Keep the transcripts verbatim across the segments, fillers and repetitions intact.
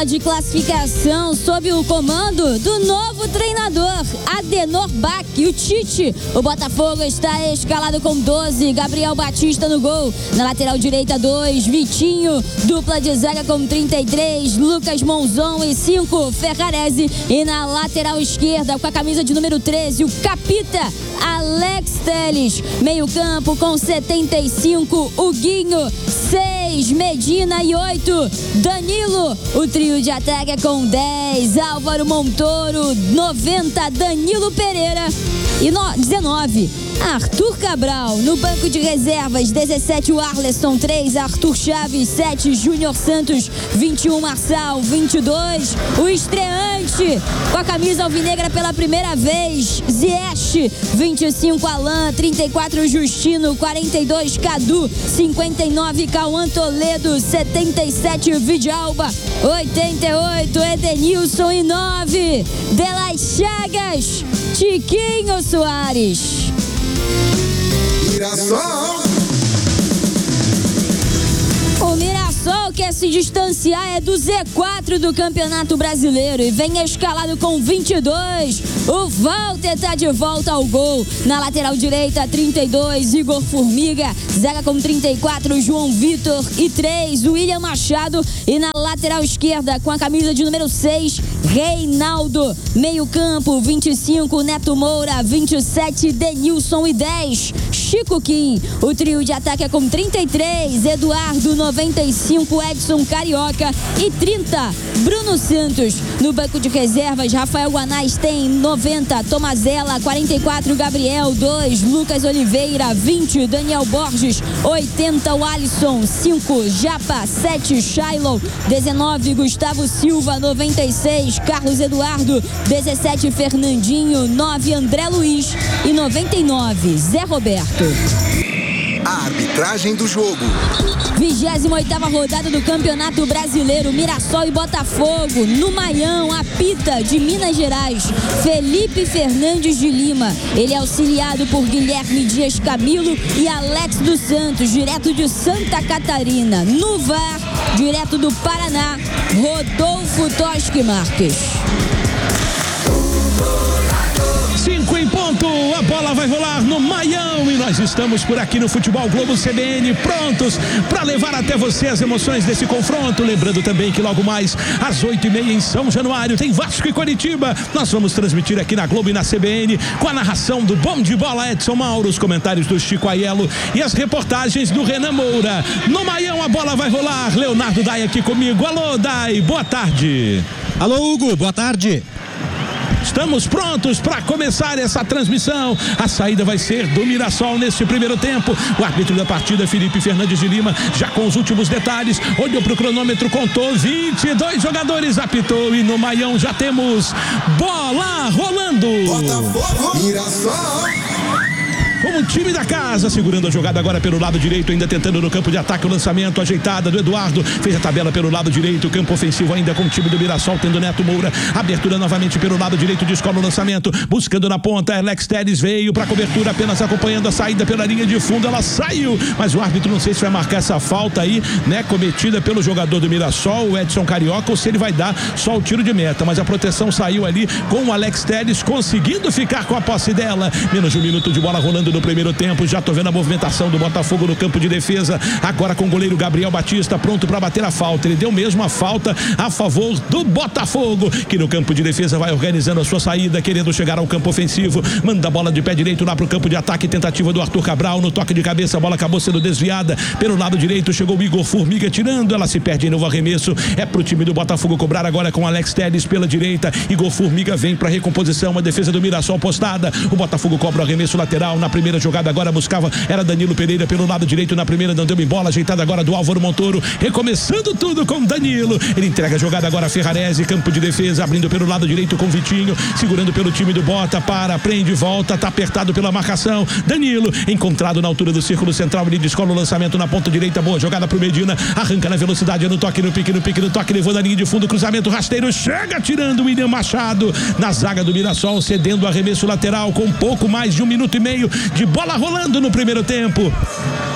De classificação sob o comando do novo treinador Adenor Bach e o Tite. O Botafogo está escalado com doze, Gabriel Batista no gol, na lateral direita dois, Vitinho, dupla de zaga com trinta e três, Lucas Monzon e cinco, Ferrarese, e na lateral esquerda com a camisa de número treze, o capita Alex Telles, meio campo com setenta e cinco, Huguinho, seis, Medina e oito, Danilo. O trio de ataque é com dez, Álvaro Montoro, noventa, Danilo Pereira e no, dezenove, Arthur Cabral. No banco de reservas, dezessete, o Arleston, três, Arthur Chaves, sete, Júnior Santos, vinte e um, Marçal, vinte e dois, o estreante com a camisa alvinegra pela primeira vez, Ziyech, vinte e cinco, Alain, trinta e quatro, Justino, quarenta e dois, Cadu, cinquenta e nove, Cauã Toledo, setenta e sete, Vidalba, oitenta e oito, Edenilson e nove, De Las Chagas, Tiquinho Soares. Mirassol. O Mirassol quer se distanciar é do Z quatro do Campeonato Brasileiro e vem escalado com vinte e dois. O Walter tá de volta ao gol. Na lateral direita, trinta e dois, Igor Formiga. Zaga com trinta e quatro, João Vitor e três, William Machado. E na lateral esquerda, com a camisa de número seis, Reinaldo. Meio campo, vinte e cinco, Neto Moura, vinte e sete, Denilson e dez, Chico Kim. O trio de ataque é com trinta e três, Eduardo, noventa e cinco, Edson Carioca e trinta, Bruno Santos. No banco de reservas, Rafael Guanais tem noventa, Tomazella, quarenta e quatro, Gabriel, dois, Lucas Oliveira, vinte, Daniel Borges, oitenta, o Alisson, cinco, Japa, sete, Shailon, dezenove, Gustavo Silva, noventa e seis, Carlos Eduardo, dezessete, Fernandinho, nove, André Luiz e noventa e nove, Zé Roberto. A arbitragem do jogo. vigésima oitava rodada do Campeonato Brasileiro, Mirassol e Botafogo. No Maião, apita de Minas Gerais, Felipe Fernandes de Lima. Ele é auxiliado por Guilherme Dias Camilo e Alex dos Santos, direto de Santa Catarina. No V A R, direto do Paraná, Rodolfo Toschi Marques. Cinco em ponto, a bola vai rolar no Maião e nós estamos por aqui no Futebol Globo C B N, prontos para levar até você as emoções desse confronto. Lembrando também que logo mais às oito e meia em São Januário tem Vasco e Coritiba. Nós vamos transmitir aqui na Globo e na C B N com a narração do Bom de Bola Edson Mauro, os comentários do Chico Aiello e as reportagens do Renan Moura. No Maião a bola vai rolar, Leonardo Dai aqui comigo. Alô Dai, boa tarde. Alô Hugo, boa tarde. Estamos prontos para começar essa transmissão. A saída vai ser do Mirassol neste primeiro tempo. O árbitro da partida, Felipe Fernandes de Lima, já com os últimos detalhes, olhou para o cronômetro, contou vinte e dois jogadores, apitou e no Maião já temos bola rolando. Botafogo, Mirassol. Como o time da casa, segurando a jogada agora pelo lado direito, ainda tentando no campo de ataque o lançamento, ajeitada do Eduardo, fez a tabela pelo lado direito, campo ofensivo ainda com o time do Mirassol, tendo Neto Moura, abertura novamente pelo lado direito, descola o lançamento, buscando na ponta, Alex Telles veio para cobertura, apenas acompanhando a saída pela linha de fundo, ela saiu, mas o árbitro não sei se vai marcar essa falta aí, né, cometida pelo jogador do Mirassol, o Edson Carioca, ou se ele vai dar só o tiro de meta, mas a proteção saiu ali com o Alex Telles conseguindo ficar com a posse dela, menos de um minuto de bola rolando no primeiro tempo, já tô vendo a movimentação do Botafogo no campo de defesa, agora com o goleiro Gabriel Batista pronto para bater a falta, ele deu mesmo a falta a favor do Botafogo, que no campo de defesa vai organizando a sua saída, querendo chegar ao campo ofensivo, manda a bola de pé direito lá pro campo de ataque, tentativa do Arthur Cabral, no toque de cabeça, a bola acabou sendo desviada, pelo lado direito chegou o Igor Formiga tirando, ela se perde em novo arremesso, é pro time do Botafogo cobrar agora com Alex Telles pela direita, Igor Formiga vem pra recomposição, a defesa do Mirassol postada, o Botafogo cobra o arremesso lateral, na primeira jogada agora buscava, era Danilo Pereira pelo lado direito, na primeira não deu em bola, ajeitada agora do Álvaro Montoro, recomeçando tudo com Danilo, ele entrega a jogada agora a Ferrarese, campo de defesa, abrindo pelo lado direito com Vitinho, segurando pelo time do Bota, para, prende, volta, tá apertado pela marcação, Danilo, encontrado na altura do círculo central, ele descola o lançamento na ponta direita, boa jogada pro Medina, arranca na velocidade, no toque, no pique, no pique, no toque, levou na linha de fundo, cruzamento rasteiro, chega tirando o William Machado, na zaga do Mirassol, cedendo o arremesso lateral, com pouco mais de um minuto e meio de bola rolando no primeiro tempo.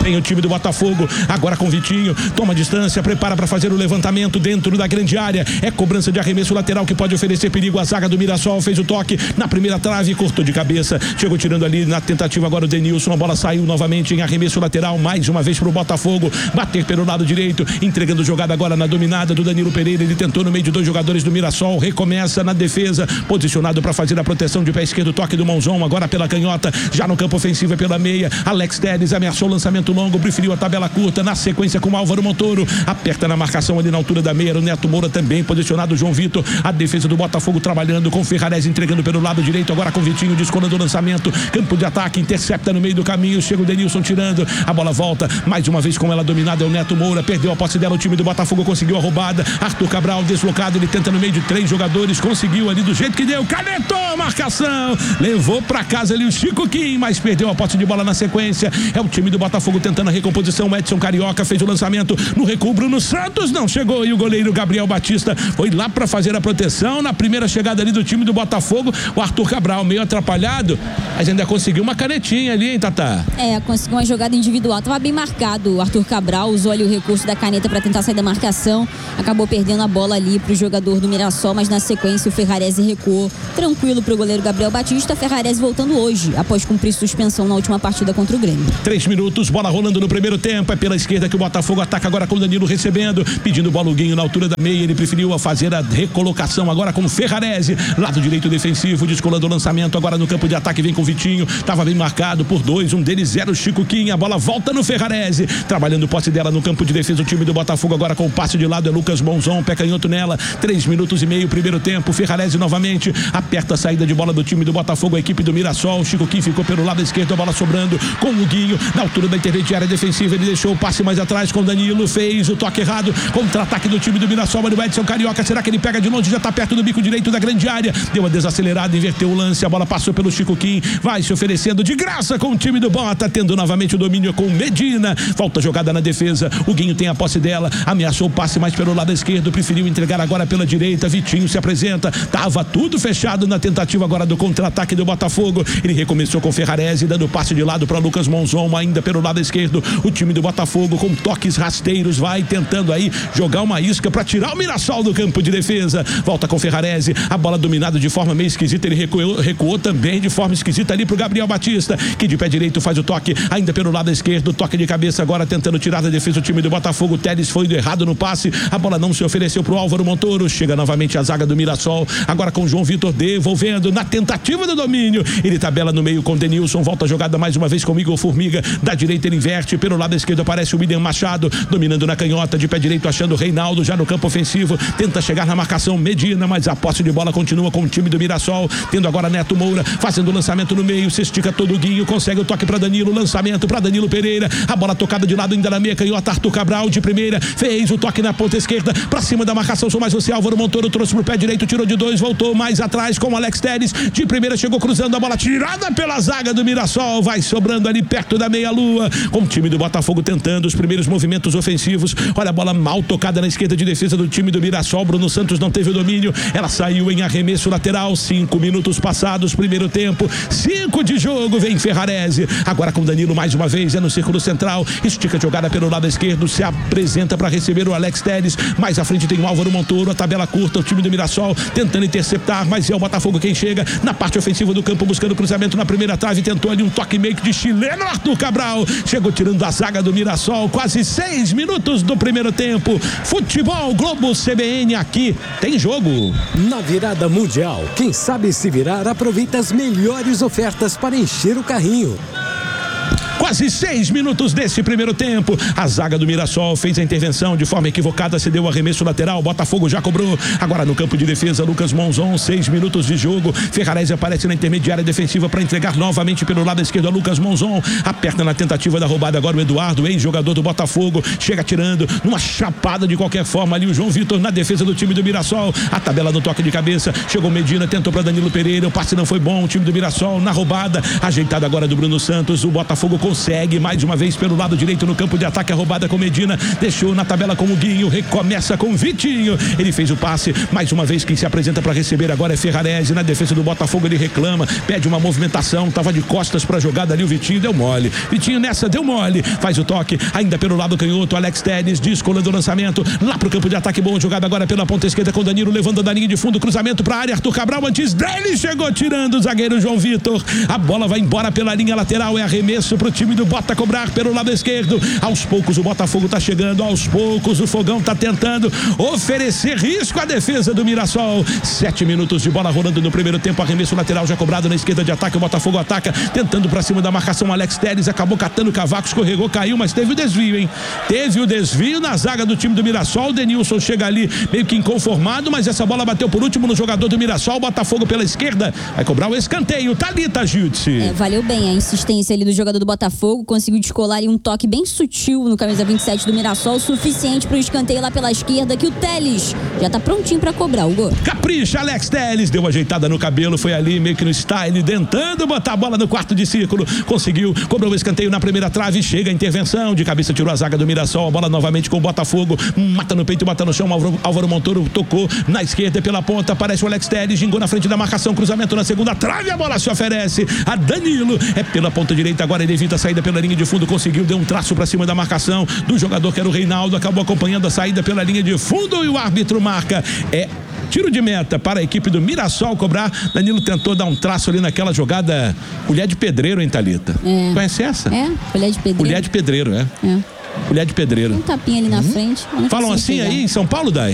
Tem o time do Botafogo, agora com Vitinho, toma distância, prepara para fazer o levantamento dentro da grande área. É cobrança de arremesso lateral que pode oferecer perigo. A zaga do Mirassol fez o toque na primeira trave, cortou de cabeça, chegou tirando ali na tentativa agora o Denilson. A bola saiu novamente em arremesso lateral, mais uma vez para o Botafogo bater pelo lado direito, entregando jogada agora na dominada do Danilo Pereira. Ele tentou no meio de dois jogadores do Mirassol, recomeça na defesa, posicionado para fazer a proteção de pé esquerdo, toque do Monzon, agora pela canhota, já no campo ofensivo é pela meia. Alex Telles ameaçou o lançamento longo, preferiu a tabela curta, na sequência com o Álvaro Montoro, aperta na marcação ali na altura da meia, o Neto Moura também posicionado, João Vitor, a defesa do Botafogo trabalhando com Ferrarese entregando pelo lado direito, agora com Vitinho descolando o lançamento, campo de ataque, intercepta no meio do caminho, chega o Denilson tirando, a bola volta, mais uma vez com ela dominada é o Neto Moura, perdeu a posse dela, o time do Botafogo conseguiu a roubada, Arthur Cabral deslocado, ele tenta no meio de três jogadores, conseguiu ali do jeito que deu, canetou, marcação, levou pra casa ali o Chico Kim, mas perdeu a posse de bola na sequência, é o time do Botafogo tentando a recomposição, o Edson Carioca fez o lançamento no recuo, Bruno Santos não chegou e o goleiro Gabriel Batista foi lá pra fazer a proteção, na primeira chegada ali do time do Botafogo, o Arthur Cabral meio atrapalhado, mas ainda conseguiu uma canetinha ali, hein, Tatá? É, conseguiu uma jogada individual, tava bem marcado, o Arthur Cabral usou ali o recurso da caneta para tentar sair da marcação, acabou perdendo a bola ali pro jogador do Mirassol, mas na sequência o Ferrarese recuou tranquilo pro goleiro Gabriel Batista. Ferrarese voltando hoje, após cumprir suspensão na última partida contra o Grêmio. Três minutos, bola rolando no primeiro tempo, é pela esquerda que o Botafogo ataca agora com o Danilo recebendo, pedindo o Boluguinho na altura da meia, ele preferiu a fazer a recolocação agora com o Ferrarese, lado direito defensivo, descolando o lançamento, agora no campo de ataque vem com o Vitinho, tava bem marcado por dois, um deles zero, Chico Kim, a bola volta no Ferrarese, trabalhando posse dela no campo de defesa, o time do Botafogo agora com o passe de lado é Lucas Monzon, pé canhoto nela, três minutos e meio, primeiro tempo, Ferrarese novamente, aperta a saída de bola do time do Botafogo, a equipe do Mirassol, Chico Kim ficou pelo lado esquerdo, a bola sobrando com o Guinho, na altura da intermediária defensiva, ele deixou o passe mais atrás com o Danilo, fez o toque errado, contra-ataque do time do Mirassol, mas o Edson Carioca, será que ele pega de longe, já tá perto do bico direito da grande área, deu uma desacelerada, inverteu o lance, a bola passou pelo Chico Kim, vai se oferecendo de graça com o time do Bota, tendo novamente o domínio com Medina, falta jogada na defesa, o Guinho tem a posse dela, ameaçou o passe mais pelo lado esquerdo, preferiu entregar agora pela direita, Vitinho se apresenta, tava tudo fechado na tentativa agora do contra-ataque do Botafogo, ele recomeçou com Ferrarese, dando passe de lado para Lucas Monzon, ainda pelo lado esquerdo, o time do Botafogo com toques rasteiros, vai tentando aí jogar uma isca para tirar o Mirassol do campo de defesa, volta com Ferrarese, a bola dominada de forma meio esquisita, ele recuou, recuou também de forma esquisita ali pro Gabriel Batista, que de pé direito faz o toque, ainda pelo lado esquerdo, toque de cabeça agora tentando tirar da defesa o time do Botafogo, Telles foi errado no passe, a bola não se ofereceu pro Álvaro Montoro, chega novamente a zaga do Mirassol, agora com João Vitor devolvendo na tentativa do domínio, ele tabela no meio com Denilson, volta a jogada mais uma vez com Igor Formiga, da direita ele inverte, pelo lado esquerdo aparece o William Machado, dominando na canhota, de pé direito achando o Reinaldo já no campo ofensivo, tenta chegar na marcação Medina, mas a posse de bola continua com o time do Mirassol, tendo agora Neto Moura, fazendo o lançamento no meio, se estica todo o Guinho, consegue o toque para Danilo, lançamento para Danilo Pereira, a bola tocada de lado ainda na meia canhota, Arthur Cabral de primeira, fez o toque na ponta esquerda, para cima da marcação, sou mais você, Álvaro Montoro trouxe pro pé direito, tirou de dois, voltou mais atrás com o Alex Telles, de primeira chegou cruzando a bola, tirada pela zaga do Mirassol, vai sobrando ali perto da meia-lua, com o time do Botafogo tentando os primeiros movimentos ofensivos, olha a bola mal tocada na esquerda de defesa do time do Mirassol, Bruno Santos não teve o domínio, ela saiu em arremesso lateral, cinco minutos passados, primeiro tempo, cinco de jogo, vem Ferrarese, agora com Danilo mais uma vez, é no círculo central, estica a jogada pelo lado esquerdo, se apresenta para receber o Alex Telles, mais à frente tem o Álvaro Montoro, a tabela curta, o time do Mirassol tentando interceptar, mas é o Botafogo quem chega na parte ofensiva do campo, buscando cruzamento na primeira trave, tentou ali um toque meio que de chileno, Arthur Cabral, chegou tirando a zaga do Mirassol, quase seis minutos do primeiro tempo, Futebol Globo C B N, aqui tem jogo. Na virada mundial, quem sabe se virar aproveita as melhores ofertas para encher o carrinho. Quase seis minutos desse primeiro tempo, a zaga do Mirassol fez a intervenção de forma equivocada, cedeu o arremesso lateral, Botafogo já cobrou, agora no campo de defesa, Lucas Monzon, seis minutos de jogo, Ferrarese aparece na intermediária defensiva para entregar novamente pelo lado esquerdo a Lucas Monzon, aperta na tentativa da roubada agora o Eduardo, ex-jogador do Botafogo, chega tirando numa chapada de qualquer forma ali o João Vitor na defesa do time do Mirassol, a tabela no toque de cabeça, chegou Medina, tentou para Danilo Pereira, o passe não foi bom, o time do Mirassol na roubada, ajeitado agora do Bruno Santos, o Botafogo consegue Consegue mais uma vez pelo lado direito no campo de ataque, a roubada com Medina, deixou na tabela com o Guinho, recomeça com Vitinho, ele fez o passe, mais uma vez quem se apresenta para receber agora é Ferrarese, na defesa do Botafogo ele reclama, pede uma movimentação, tava de costas para a jogada ali, o Vitinho deu mole, Vitinho nessa deu mole, faz o toque, ainda pelo lado canhoto, Alex Telles descolando o lançamento, lá pro campo de ataque, boa jogada agora pela ponta esquerda com Danilo, levando da linha de fundo, cruzamento para a área, Arthur Cabral antes dele, chegou tirando o zagueiro João Vitor, a bola vai embora pela linha lateral, é arremesso pro time do Bota cobrar pelo lado esquerdo, aos poucos o Botafogo tá chegando, aos poucos o Fogão tá tentando oferecer risco à defesa do Mirassol, sete minutos de bola rolando no primeiro tempo, arremesso lateral já cobrado na esquerda de ataque, o Botafogo ataca, tentando pra cima da marcação, Alex Telles acabou catando o cavaco, escorregou, caiu, mas teve o desvio, hein? Teve o desvio na zaga do time do Mirassol, o Denilson chega ali meio que inconformado, mas essa bola bateu por último no jogador do Mirassol, Botafogo pela esquerda, vai cobrar o escanteio, Thalita Jutsi. É, valeu bem a insistência ali do jogador do Botafogo, conseguiu descolar ali um toque bem sutil no camisa vinte e sete do Mirassol, suficiente para o escanteio lá pela esquerda, que o Telles já tá prontinho para cobrar o gol. Capricha, Alex Telles, deu uma ajeitada no cabelo, foi ali meio que no style, tentando botar a bola no quarto de círculo, conseguiu, cobrou o escanteio na primeira trave, chega a intervenção, de cabeça tirou a zaga do Mirassol, a bola novamente com o Botafogo, mata no peito, mata no chão, Álvaro, Álvaro Montoro tocou na esquerda pela ponta, aparece o Alex Telles, gingou na frente da marcação, cruzamento na segunda trave, a bola se oferece a Danilo, é pela ponta direita, agora ele evita a saída pela linha de fundo, conseguiu, deu um traço pra cima da marcação do jogador que era o Reinaldo, acabou acompanhando a saída pela linha de fundo e o árbitro marca, é tiro de meta para a equipe do Mirassol cobrar. Danilo tentou dar um traço ali naquela jogada, colher de pedreiro, hein, Thalita? É. Conhece essa? É, colher de pedreiro. Colher de pedreiro, é. É. Colher de pedreiro. Um tapinha ali na uhum. frente. Falam assim pegar. Aí em São Paulo, Dai?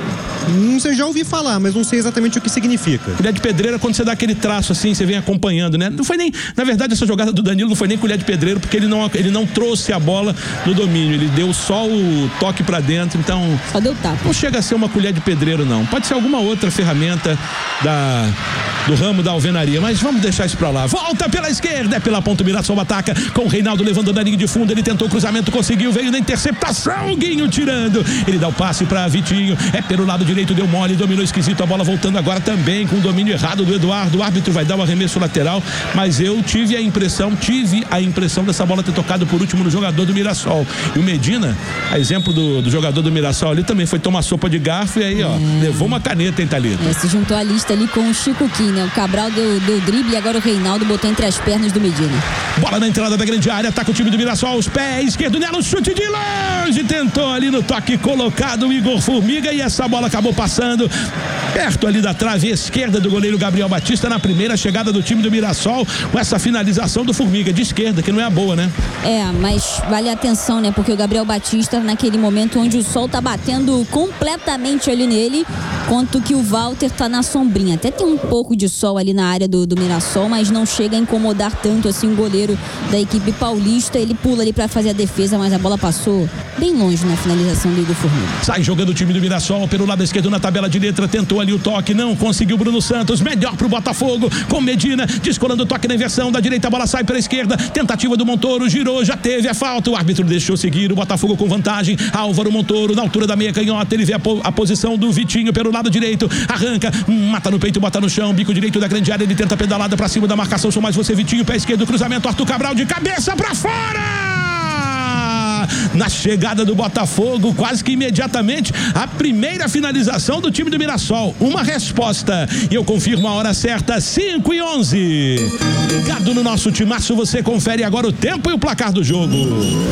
Não sei, já ouvi falar, mas não sei exatamente o que significa. Colher de pedreiro é quando você dá aquele traço assim, você vem acompanhando, né? Não foi nem, na verdade, essa jogada do Danilo não foi nem colher de pedreiro, porque ele não, ele não trouxe a bola no domínio, ele deu só o toque pra dentro, então... Só deu tapa. Não chega a ser uma colher de pedreiro, não. Pode ser alguma outra ferramenta da, do ramo da alvenaria, mas vamos deixar isso pra lá. Volta pela esquerda, é pela ponta, o Mirassol ataca, com o Reinaldo levando da linha de fundo, ele tentou o cruzamento, conseguiu, veio na interceptação, o Guinho tirando, ele dá o passe pra Vitinho, é pelo lado direito, deu mole, dominou esquisito, a bola voltando agora também com o domínio errado do Eduardo, o árbitro vai dar o arremesso lateral, mas eu tive a impressão, tive a impressão dessa bola ter tocado por último no jogador do Mirassol, e o Medina, a exemplo do, do jogador do Mirassol ali, também foi tomar sopa de garfo e aí, ó, é. levou uma caneta, hein, Thalita? É, se juntou a lista ali com o Chico Kim, né? O Cabral deu, deu drible e agora o Reinaldo botou entre as pernas do Medina. Bola na entrada da grande área, ataca o time do Mirassol, os pés, esquerdo nela, o chute de longe, tentou ali no toque colocado o Igor Formiga e essa bola acabou passando perto ali da trave esquerda do goleiro Gabriel Batista na primeira chegada do time do Mirassol, com essa finalização do Formiga de esquerda, que não é a boa, né? É, mas vale a atenção, né? Porque o Gabriel Batista, naquele momento onde o sol tá batendo completamente ali nele, quanto que o Walter tá na sombrinha. Até tem um pouco de sol ali na área do, do Mirassol, mas não chega a incomodar tanto assim o goleiro da equipe paulista. Ele pula ali pra fazer a defesa, mas a bola passou bem longe na finalização do Igor Formiga. Sai jogando o time do Mirassol pelo lado esquerdo na tabela de letra, tentou ali o toque, não conseguiu Bruno Santos, melhor pro Botafogo, com Medina, descolando o toque na inversão, da direita a bola sai pela esquerda, tentativa do Montoro, girou, já teve a falta, o árbitro deixou seguir, o Botafogo com vantagem, Álvaro Montoro na altura da meia canhota, ele vê a, po a posição do Vitinho pelo lado direito, arranca, mata no peito, bota no chão, bico direito da grande área, ele tenta pedalada pra cima da marcação, sou mais você Vitinho, pé esquerdo, cruzamento, Arthur Cabral de cabeça pra fora! Na chegada do Botafogo, quase que imediatamente, a primeira finalização do time do Mirassol. Uma resposta. E eu confirmo a hora certa, cinco e onze. Ligado no nosso timaço, você confere agora o tempo e o placar do jogo.